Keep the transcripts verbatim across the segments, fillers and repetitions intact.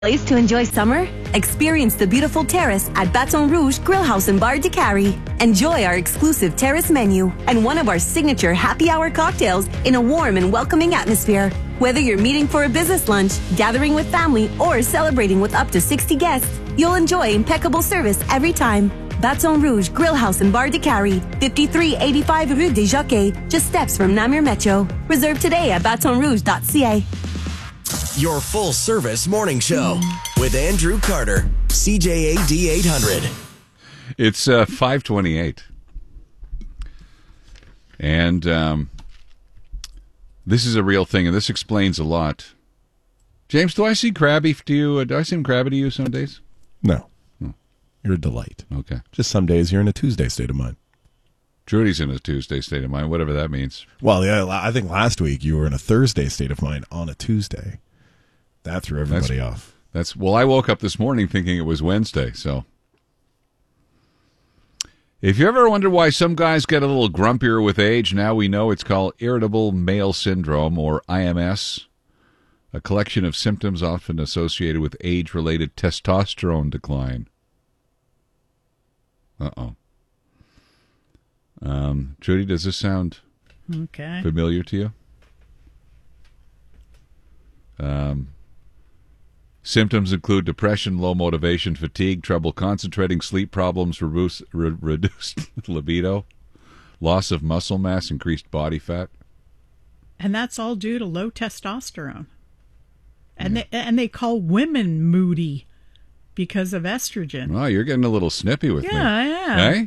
Place to enjoy summer? Experience the beautiful terrace at Baton Rouge Grill House and Bar de Cary. Enjoy our exclusive terrace menu and one of our signature happy hour cocktails in a warm and welcoming atmosphere. Whether you're meeting for a business lunch, gathering with family, or celebrating with up to sixty guests, you'll enjoy impeccable service every time. Baton Rouge Grill House and Bar de Cary, fifty-three eighty-five Rue des Jockeys, just steps from Namur Metro. Reserve today at baton rouge dot c a. Your full-service morning show with Andrew Carter, C J A D eight hundred. It's uh, five twenty-eight. And um, this is a real thing, and this explains a lot. James, do I seem crabby to you? Uh, do I seem crabby to you some days? No. Hmm. You're a delight. Okay. Just some days you're in a Tuesday state of mind. Trudy's in a Tuesday state of mind, whatever that means. Well, yeah, I think last week you were in a Thursday state of mind on a Tuesday. That threw everybody that's, off. That's well, I woke up this morning thinking it was Wednesday, so. If you ever wondered why some guys get a little grumpier with age, now we know it's called irritable male syndrome, or I M S, a collection of symptoms often associated with age-related testosterone decline. Uh-oh. Um, Trudy, does this sound okay. familiar to you? Um, symptoms include depression, low motivation, fatigue, trouble concentrating, sleep problems, reduce, re- reduced libido, loss of muscle mass, increased body fat. And that's all due to low testosterone. And yeah. they and they call women moody because of estrogen. Oh, you're getting a little snippy with yeah, me. Yeah, I am. Hey?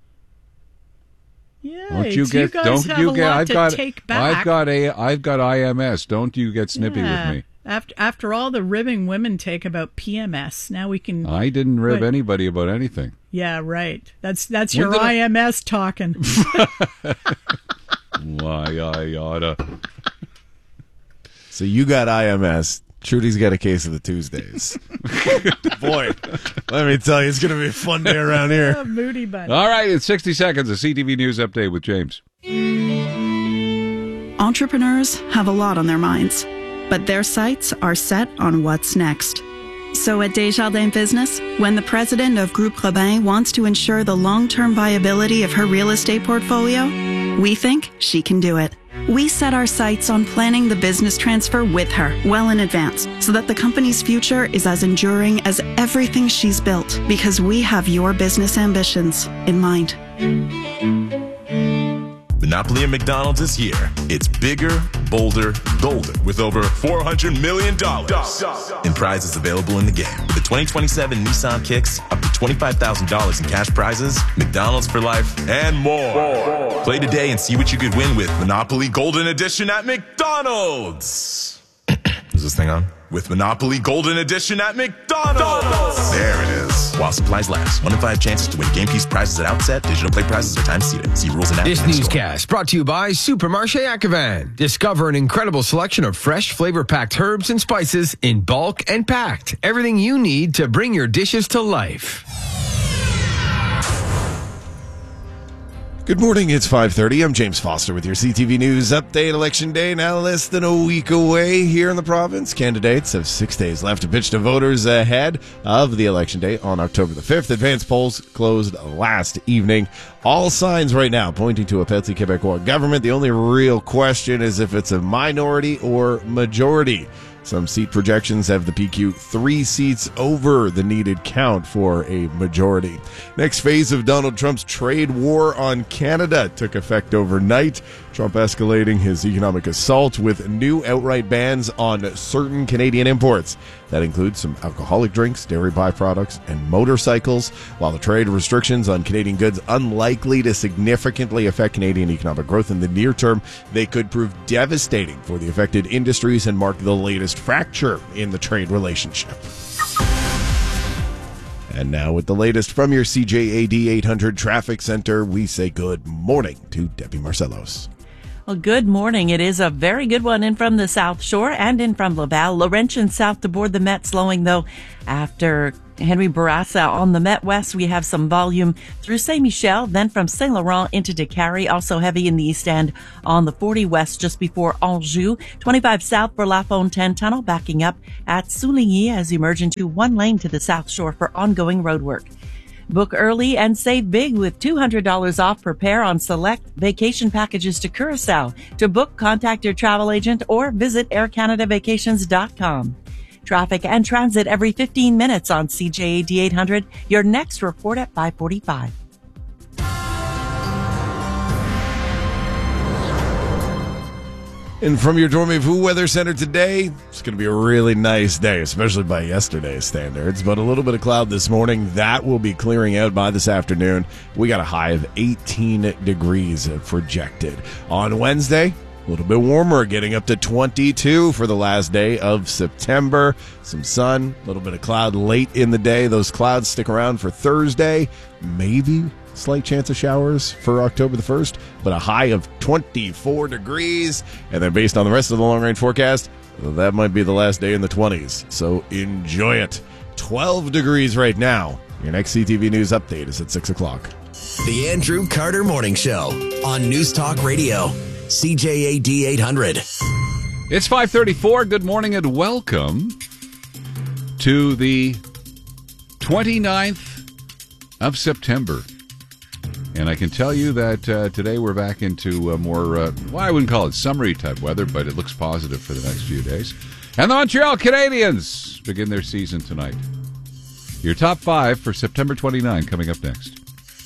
Yeah, don't you get? You guys don't have you a get? lot I've to got. take back. I've got a. I've got I M S. Don't you get snippy yeah. with me? After after all the ribbing women take about P M S, now we can. I didn't rib but, anybody about anything. Yeah, right. That's that's When your I M S I... talking. Why I oughta. So you got I M S. Trudy's got a case of the Tuesdays. Boy, let me tell you, it's going to be a fun day around here. Oh, moody bunny. All right, in sixty seconds, a C T V News Update with James. Entrepreneurs have a lot on their minds, but their sights are set on what's next. So at Desjardins Business, when the president of Groupe Robin wants to ensure the long-term viability of her real estate portfolio, we think she can do it. We set our sights on planning the business transfer with her well in advance so that the company's future is as enduring as everything she's built, because we have your business ambitions in mind. Monopoly at McDonald's is here. It's bigger, bolder, golden, with over four hundred million dollars in prizes available in the game. With the twenty twenty-seven Nissan Kicks, up to twenty-five thousand dollars in cash prizes, McDonald's for life, and more. more. Play today and see what you could win with Monopoly Golden Edition at McDonald's. Is this thing on? With Monopoly Golden Edition at McDonald's. There it is. While supplies last. One in five chances to win game piece prizes at outset. Digital play prizes are time seated. See rules and app. This newscast brought to you by Supermarché Acquevin. Discover an incredible selection of fresh, flavor-packed herbs and spices in bulk and packed. Everything you need to bring your dishes to life. Good morning, it's five thirty. I'm James Foster with your C T V News Update. Election day now less than a week away here in the province. Candidates have six days left to pitch to voters ahead of the election day on October the fifth. Advanced polls closed last evening. All signs right now pointing to a Parti Québécois government. The only real question is if it's a minority or majority. Some seat projections have the P Q three seats over the needed count for a majority. Next phase of Donald Trump's trade war on Canada took effect overnight. Trump escalating his economic assault with new outright bans on certain Canadian imports. That includes some alcoholic drinks, dairy byproducts, and motorcycles. While the trade restrictions on Canadian goods unlikely to significantly affect Canadian economic growth in the near term, they could prove devastating for the affected industries and mark the latest fracture in the trade relationship. And now with the latest from your C J A D eight hundred Traffic Center, we say good morning to Debbie Marcellos. Well, good morning. It is a very good one in from the South Shore and in from Laval. Laurentian south to board the Met, slowing though after Henry Bourassa. On the Met West, we have some volume through Saint Michel, then from Saint Laurent into Décarie. Also heavy in the East End on the forty West just before Anjou. twenty-five South for La Fontaine Tunnel, backing up at Souligny as you merge into one lane to the South Shore for ongoing roadwork. Book early and save big with two hundred dollars off per pair on select vacation packages to Curacao. To book, contact your travel agent or visit air canada vacations dot com. Traffic and transit every fifteen minutes on C J A D eight hundred. Your next report at five forty-five. And from your Dormez-vous Weather Center today, it's going to be a really nice day, especially by yesterday's standards. But a little bit of cloud this morning. That will be clearing out by this afternoon. We got a high of eighteen degrees projected. On Wednesday, a little bit warmer, getting up to twenty-two for the last day of September. Some sun, a little bit of cloud late in the day. Those clouds stick around for Thursday. Maybe slight chance of showers for October the first, but a high of twenty-four degrees. And then based on the rest of the long-range forecast, that might be the last day in the twenties. So enjoy it. twelve degrees right now. Your next C T V News update is at six o'clock. The Andrew Carter Morning Show on News Talk Radio, C J A D eight hundred. It's five thirty-four. Good morning and welcome to the twenty-ninth of September. And I can tell you that uh, today we're back into uh, more, uh, well, I wouldn't call it summery type weather, but it looks positive for the next few days. And the Montreal Canadiens begin their season tonight. Your top five for September twenty-ninth coming up next.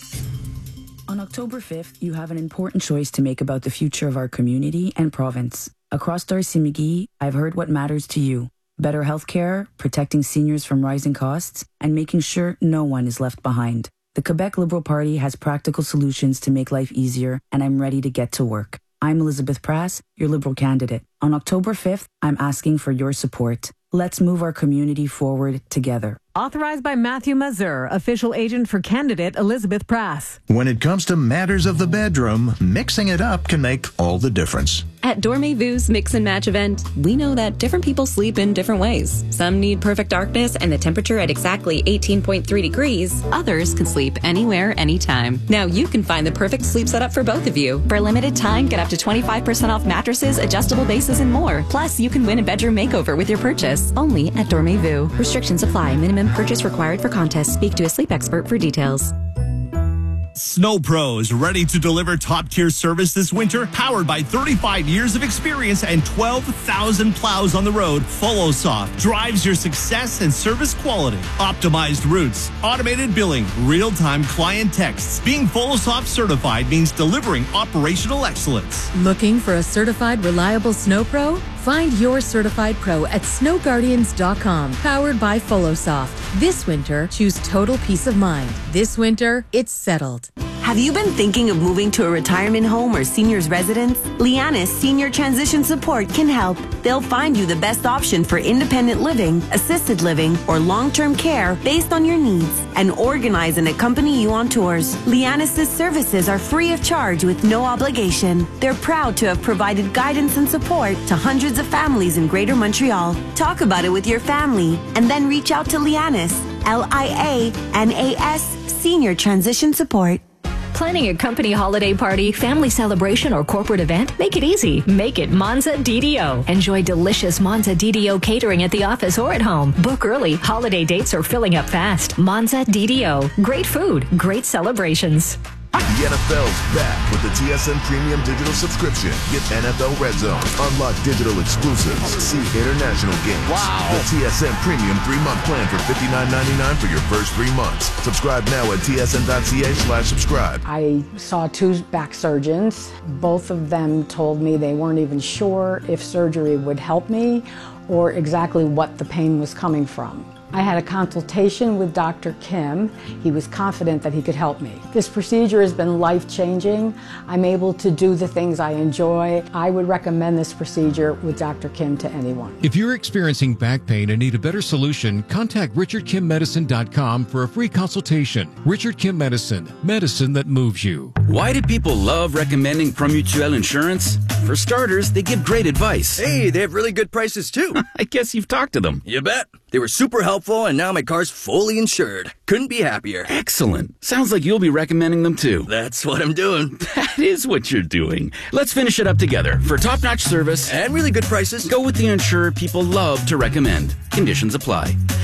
On October fifth, you have an important choice to make about the future of our community and province. Across Darcy-McGee, I've heard what matters to you. Better healthcare, protecting seniors from rising costs, and making sure no one is left behind. The Quebec Liberal Party has practical solutions to make life easier, and I'm ready to get to work. I'm Elizabeth Prass, your Liberal candidate. On October fifth, I'm asking for your support. Let's move our community forward together. Authorized by Matthew Mazur, official agent for candidate Elizabeth Prass. When it comes to matters of the bedroom, mixing it up can make all the difference. At Dormez-Vu's Mix and Match event, we know that different people sleep in different ways. Some need perfect darkness and the temperature at exactly eighteen point three degrees. Others can sleep anywhere, anytime. Now you can find the perfect sleep setup for both of you. For a limited time, get up to twenty-five percent off mattresses, adjustable bases, and more. Plus, you can win a bedroom makeover with your purchase. Only at Dormez-Vu. Restrictions apply. Minimum purchase required for contest. Speak to a sleep expert for details. Snow Pros, ready to deliver top-tier service this winter? Powered by thirty-five years of experience and twelve thousand plows on the road, FollowSoft drives your success and service quality. Optimized routes, automated billing, real-time client texts. Being FollowSoft certified means delivering operational excellence. Looking for a certified, reliable Snow Pro? Find your certified pro at snow guardians dot com. Powered by FollowSoft. This winter, choose total peace of mind. This winter, it's settled. Have you been thinking of moving to a retirement home or senior's residence? Lianis Senior Transition Support can help. They'll find you the best option for independent living, assisted living, or long-term care based on your needs and organize and accompany you on tours. Lianis' services are free of charge with no obligation. They're proud to have provided guidance and support to hundreds of families in Greater Montreal. Talk about it with your family and then reach out to Lianis, L I A N A S, Senior Transition Support. Planning a company holiday party, family celebration, or corporate event? Make it easy. Make it Monza D D O. Enjoy delicious Monza D D O catering at the office or at home. Book early. Holiday dates are filling up fast. Monza D D O. Great food. Great celebrations. The N F L's back with the T S N Premium Digital Subscription. Get N F L Red Zone, unlock digital exclusives, see international games. Wow! The T S N Premium three-month plan for fifty-nine ninety-nine for your first three months. Subscribe now at T S N dot C A slash subscribe. I saw two back surgeons. Both of them told me they weren't even sure if surgery would help me or exactly what the pain was coming from. I had a consultation with Doctor Kim. He was confident that he could help me. This procedure has been life-changing. I'm able to do the things I enjoy. I would recommend this procedure with Doctor Kim to anyone. If you're experiencing back pain and need a better solution, contact richard kim medicine dot com for a free consultation. Richard Kim Medicine, medicine that moves you. Why do people love recommending Promutuel Insurance? For starters, they give great advice. Hey, they have really good prices too. I guess you've talked to them. You bet. They were super helpful, and now my car's fully insured. Couldn't be happier. Excellent. Sounds like you'll be recommending them too. That's what I'm doing. That is what you're doing. Let's finish it up together. For top-notch service and really good prices, go with the insurer people love to recommend. Conditions apply.